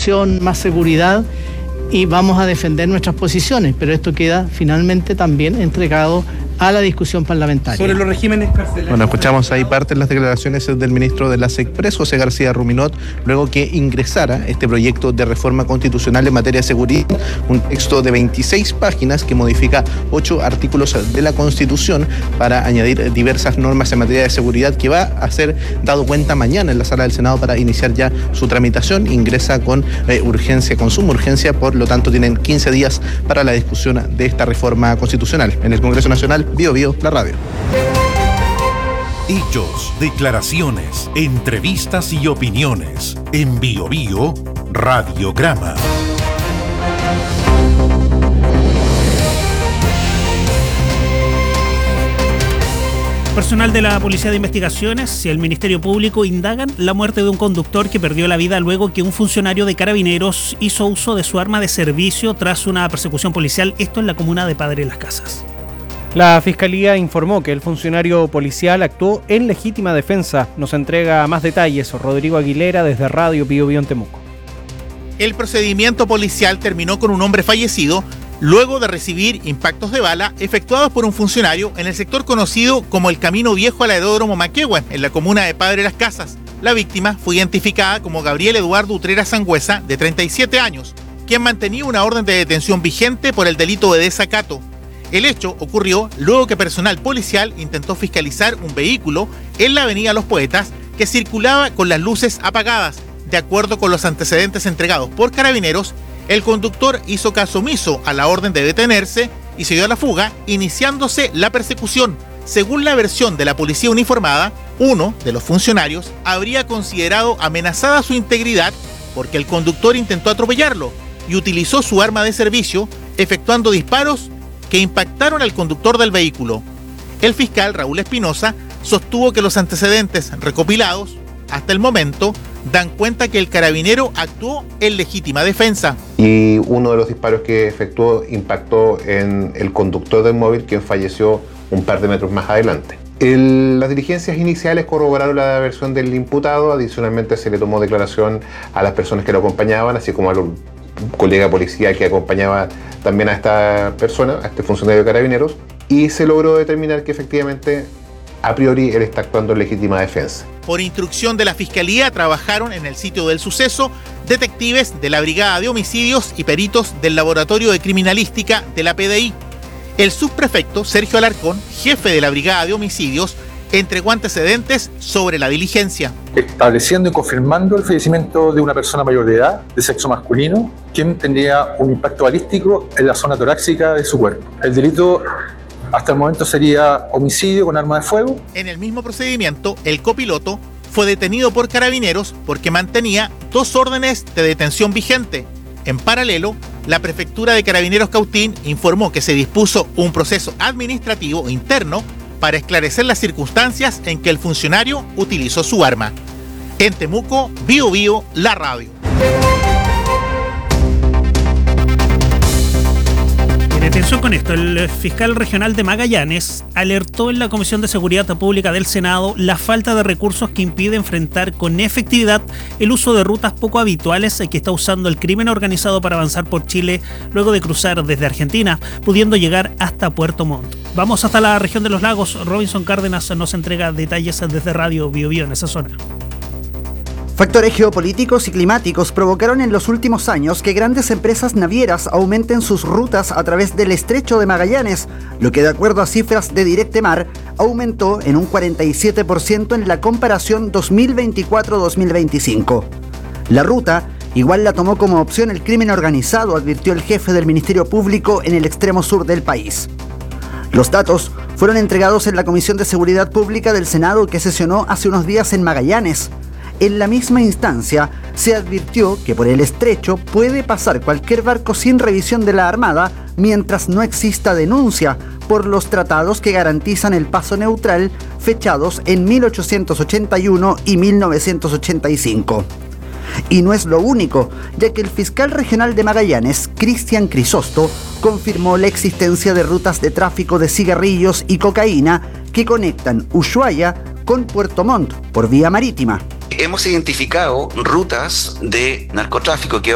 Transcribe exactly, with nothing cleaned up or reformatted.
protección, más seguridad, y vamos a defender nuestras posiciones, pero esto queda finalmente también entregado a la discusión parlamentaria. Sobre los regímenes carcelarios. Bueno, escuchamos ahí parte de las declaraciones del ministro de la SECPRES, José García Ruminot, luego que ingresara este proyecto de reforma constitucional en materia de seguridad, un texto de veintiséis páginas que modifica ocho artículos de la Constitución para añadir diversas normas en materia de seguridad, que va a ser dado cuenta mañana en la sala del Senado para iniciar ya su tramitación. Ingresa con eh, urgencia, con suma urgencia, por lo tanto tienen quince días para la discusión de esta reforma constitucional. En el Congreso Nacional, Bio Bio, la radio. Hechos, declaraciones, entrevistas y opiniones. En Bio Bio, Radiograma. Personal de la Policía de Investigaciones y el Ministerio Público indagan la muerte de un conductor que perdió la vida luego que un funcionario de Carabineros hizo uso de su arma de servicio tras una persecución policial, esto en la comuna de Padre Las Casas. La Fiscalía informó que el funcionario policial actuó en legítima defensa. Nos entrega más detalles Rodrigo Aguilera desde Radio Bio Bio en Temuco. El procedimiento policial terminó con un hombre fallecido luego de recibir impactos de bala efectuados por un funcionario en el sector conocido como el Camino Viejo al Aeródromo Maquehue, en la comuna de Padre Las Casas. La víctima fue identificada como Gabriel Eduardo Utrera Sangüesa, de treinta y siete años, quien mantenía una orden de detención vigente por el delito de desacato. El hecho ocurrió luego que personal policial intentó fiscalizar un vehículo en la avenida Los Poetas que circulaba con las luces apagadas. De acuerdo con los antecedentes entregados por Carabineros, el conductor hizo caso omiso a la orden de detenerse y se dio a la fuga, iniciándose la persecución. Según la versión de la policía uniformada, uno de los funcionarios habría considerado amenazada su integridad porque el conductor intentó atropellarlo y utilizó su arma de servicio, efectuando disparos que impactaron al conductor del vehículo. El fiscal Raúl Espinosa sostuvo que los antecedentes recopilados hasta el momento dan cuenta que el carabinero actuó en legítima defensa. Y uno de los disparos que efectuó impactó en el conductor del móvil, quien falleció un par de metros más adelante. El, las diligencias iniciales corroboraron la versión del imputado. Adicionalmente se le tomó declaración a las personas que lo acompañaban, así como al colega policía que acompañaba también a esta persona, a este funcionario de Carabineros, y se logró determinar que efectivamente a priori él está actuando en legítima defensa. Por instrucción de la Fiscalía trabajaron en el sitio del suceso detectives de la Brigada de Homicidios y peritos del Laboratorio de Criminalística de la P D I. El subprefecto Sergio Alarcón, jefe de la Brigada de Homicidios, entregó antecedentes sobre la diligencia. Estableciendo y confirmando el fallecimiento de una persona mayor de edad, de sexo masculino, quien tendría un impacto balístico en la zona torácica de su cuerpo. El delito hasta el momento sería homicidio con arma de fuego. En el mismo procedimiento, el copiloto fue detenido por Carabineros porque mantenía dos órdenes de detención vigente. En paralelo, la Prefectura de Carabineros Cautín informó que se dispuso un proceso administrativo interno para esclarecer las circunstancias en que el funcionario utilizó su arma. En Temuco, Bio Bio, la radio. En atención con esto, el fiscal regional de Magallanes alertó en la Comisión de Seguridad Pública del Senado la falta de recursos que impide enfrentar con efectividad el uso de rutas poco habituales que está usando el crimen organizado para avanzar por Chile luego de cruzar desde Argentina, pudiendo llegar hasta Puerto Montt. Vamos hasta la región de los lagos. Robinson Cárdenas nos entrega detalles desde Radio Bio Bio en esa zona. Factores geopolíticos y climáticos provocaron en los últimos años que grandes empresas navieras aumenten sus rutas a través del estrecho de Magallanes, lo que de acuerdo a cifras de Directemar aumentó en un cuarenta y siete por ciento en la comparación dos mil veinticuatro dos mil veinticinco. La ruta igual la tomó como opción el crimen organizado, advirtió el jefe del Ministerio Público en el extremo sur del país. Los datos fueron entregados en la Comisión de Seguridad Pública del Senado, que sesionó hace unos días en Magallanes. En la misma instancia, se advirtió que por el estrecho puede pasar cualquier barco sin revisión de la Armada mientras no exista denuncia por los tratados que garantizan el paso neutral fechados en mil ochocientos ochenta y uno y mil novecientos ochenta y cinco. Y no es lo único, ya que el fiscal regional de Magallanes, Cristian Crisosto, confirmó la existencia de rutas de tráfico de cigarrillos y cocaína que conectan Ushuaia con Puerto Montt por vía marítima. Hemos identificado rutas de narcotráfico que